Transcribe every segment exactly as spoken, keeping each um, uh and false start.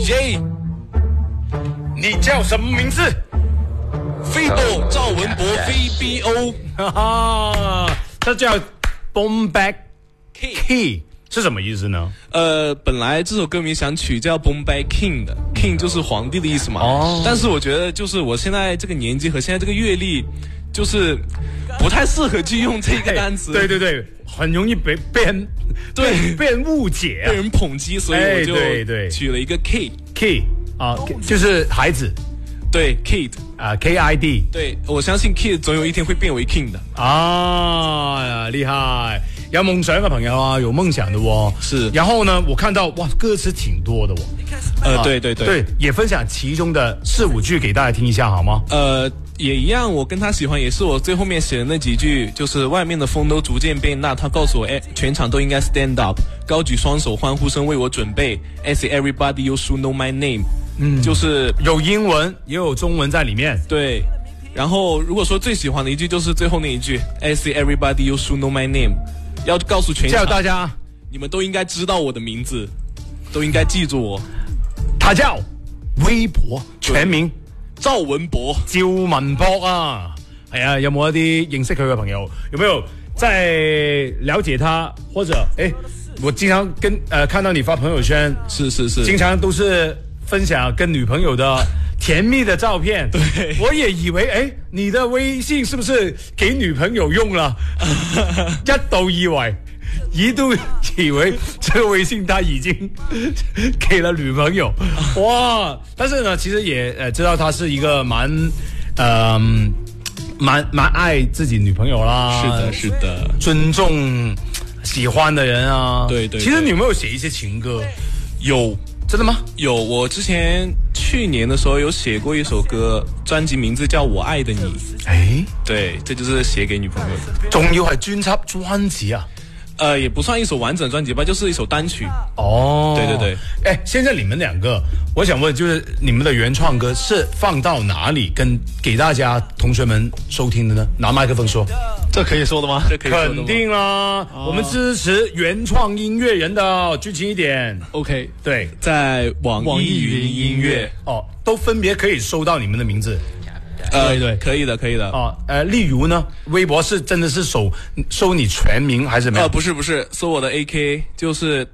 J， 你叫什么名字？ 飞博赵文博 V B O， 哈哈，这叫 Bombay Key 是什么意思呢？ 呃，本来这首歌名想取叫 Bombay King 的 ，King 就是皇帝的意思嘛。 哦。 但是我觉得，就是我现在这个年纪和现在这个阅历，就是不太适合去用这个单词。 对对对，很容易被被人对被人误解、啊， 被人抨击，所以我就对对取了一个 K Key 啊，就是孩子。 对 ，kid 啊 ，K I D。 对，我相信 kid 总有一天会变为 king 的。 啊，厉害！有夢想嘅朋友啊，有夢想的哦。 是。 然後呢，我看到哇，歌詞挺多的哦。 呃，對對對。 對，也分享其中的四五句給大家聽一下，好嗎？ 呃，也一樣，我跟他喜歡，也是我最後面寫的那幾句，就是外面的風都逐漸變大，他告訴我，哎，全場都應該 stand up， 高舉雙手，歡呼聲為我準備 ，I say everybody you should know my name。嗯，就是有英文也有中文在里面。 对，然后如果说最喜欢的一句就是最后那一句 ，I say everybody you should know my name， 要告诉全场叫大家， 你们都應該知道我的名字，都應該記住我。 他叫微博，全名趙文博， 趙文博啊，係啊，有冇一啲認識佢嘅朋友？有沒有在了解他？或者誒，我經常跟誒、呃、看到你發朋友圈， 是是是， 經常都是。分享跟女朋友的甜蜜的照片， 对， 我也以為，哎，你的微信是不是給女朋友用了？一度以為，一度以為這個微信他已經給了女朋友，哇！但是呢，其實也呃知道他是一個蠻，呃，蠻蠻愛自己女朋友啦， 是的，是的， 尊重喜歡的人啊， 對 對, 對。 其實你有沒有寫一些情歌？ 有。 真的嗎？ 有，我之前去年的時候有寫過一首歌，專輯名字叫《我愛的你》。 誒， 對，這就是寫給女朋友的。 仲要係專輯專輯啊？ 呃，也不算一首完整專輯吧，就是一首單曲。 哦， 對對對。 誒，現在你們兩個，我想問，就是你們的原創歌是放到哪裡跟給大家同學們收聽的呢？拿麥克風說。 這可以說的嗎？ 這可以說的嗎？ 肯定啦，哦、我們支持原創音樂人的，具體一點。 OK， 對， 在網易雲音樂哦，都分別可以收到你們的名字。 呃，對對，可以的，可以的。 哦，呃，例如呢，微博是真的是搜搜你全名還是沒有？ 呃，不是不是，搜我的 A K 就是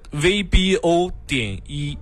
V B O 點 E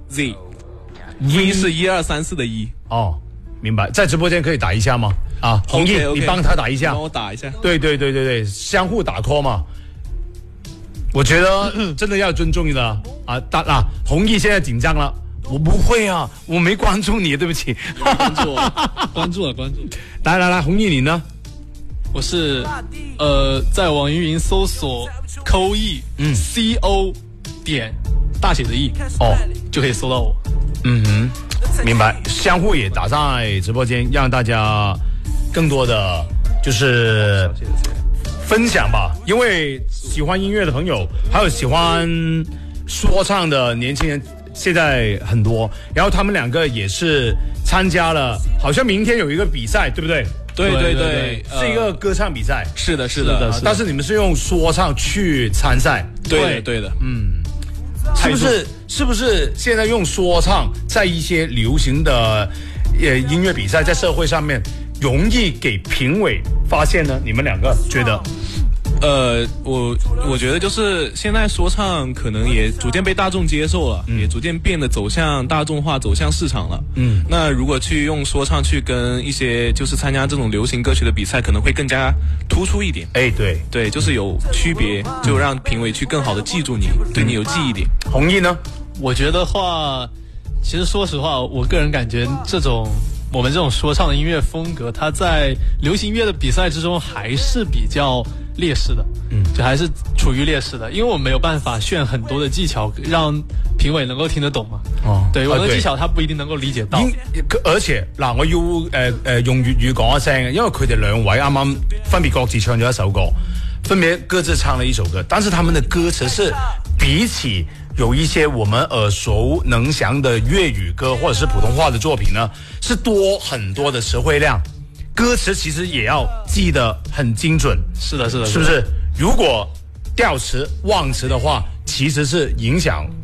Z，V 是一二三四的一。 哦，明白。在直播間可以打一下嗎？啊，弘毅， okay, okay, 你幫他打一下， 幫我打一下。 對對對對對，相互打 call 嘛。我覺得真的要尊重的啊！打啦，弘毅現在緊張了。我不會啊，我沒關注你，對不起。 關注我，關注了，關注。 來來來，弘毅你呢？ 我是，呃，在網易雲搜索扣 E， 嗯 ，C O 點大寫的 E， 哦， 就可以搜到我。 嗯哼，明白。相互也打在直播間，讓大家更多的就是分享吧。因為喜歡音樂的朋友，還有喜歡說唱的年輕人。現在很多，然後他們兩個也是參加了，好像明天有一個比賽，對不對？ 對對對， 是一個歌唱比賽。 是的，是的， 但是你們是用說唱去參賽。 對的，對的， 嗯，是不是？是不是現在用說唱在一些流行的呃音樂比賽，在社會上面容易給評委發現呢？你們兩個覺得？ 呃，我我覺得就是現在說唱可能也逐漸被大眾接受了，嗯、也逐漸變得走向大眾化，走向市場了。嗯，那如果去用說唱去跟一些就是參加這種流行歌曲的比賽，可能會更加突出一點。 哎，對對，就是有區別，就讓評委去更好的記住你，嗯、對你有記憶點。 弘毅呢？ 我覺得話，其實說實話，我個人感覺這種我們這種說唱的音樂風格，它在流行音樂的比賽之中還是比較劣勢的，嗯，就還是處於劣勢的，因為我沒有辦法炫很多的技巧，讓評委能夠聽得懂嘛。哦，對，我的技巧他不一定能夠理解到。 而且嗱，我要誒誒、呃、用粵語講一聲，因為佢哋兩位啱啱分別各自唱咗一首歌，分別各自唱了一首歌，但是他們的歌詞是比起有一些我們耳熟能詳的粵語歌或者是普通話的作品呢，是多很多的詞彙量。歌詞其實也要記得很精準， 是的，是的， 是不是？如果掉詞忘詞的話，其實是影響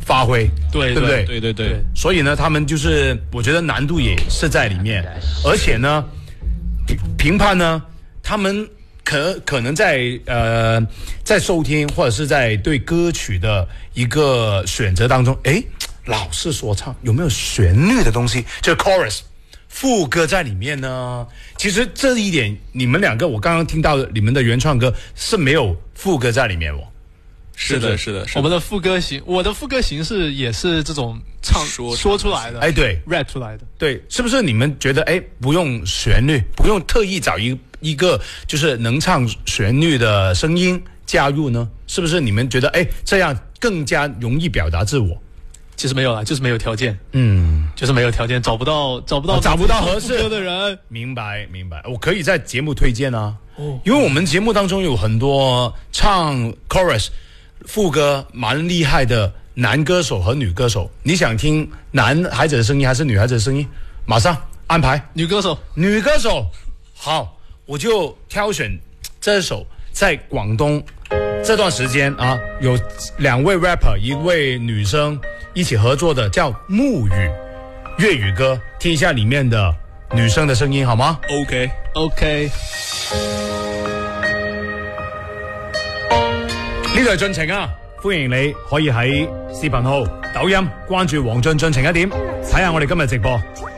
发挥， 对对不对？ 对对对。 所以呢，他们就是我觉得难度也是在里面，而且呢，评评判呢，他们可可能在呃在收听或者是在对歌曲的一个选择当中，诶，老是说唱有没有旋律的东西，就是 chorus 副歌在里面呢？其实这一点，你们两个我刚刚听到你们的原创歌是没有副歌在里面哦。 是的，是的，是的。 我们的副歌形，我的副歌形式也是这种唱说说出来的， 哎，对 ，rap 出来的， 对，是不是你们觉得哎，不用旋律，不用特意找一一个就是能唱旋律的声音加入呢？是不是你们觉得哎，这样更加容易表达自我？ 其实没有啦，就是没有条件， 嗯， 就是没有条件，找不到找不到、 哦、找不到合适的人。 明白明白，我可以在节目推荐啊，哦，因为我们节目当中有很多唱 chorus 副歌蛮厉害的男歌手和女歌手，你想听男孩子的声音还是女孩子的声音？马上安排女歌手， 女歌手，好，我就挑选这首在广东这段时间啊，有两位 rapper， 一位女生一起合作的，叫沐雨粤语歌，听一下里面的女生的声音好吗 ？OK OK。 呢度係進程啊，歡迎你可以喺視頻號、抖音關注黃俊進程一點，睇下我哋今日直播。